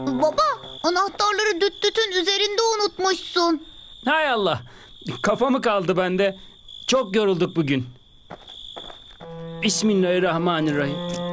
Baba, anahtarları düt dütün üzerinde unutmuşsun. Hay Allah. Kafamı kaldı bende. Çok yorulduk bugün. Bismillahirrahmanirrahim.